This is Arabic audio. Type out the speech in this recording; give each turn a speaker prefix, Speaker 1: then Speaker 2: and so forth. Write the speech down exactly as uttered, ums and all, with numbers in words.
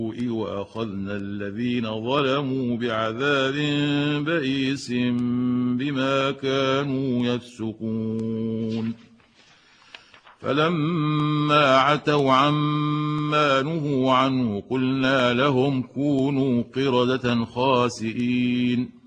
Speaker 1: وأخذنا الذين ظلموا بعذاب بئيس بما كانوا يفسقون فلما عتوا عما نهوا عنه قلنا لهم كونوا قردة خاسئين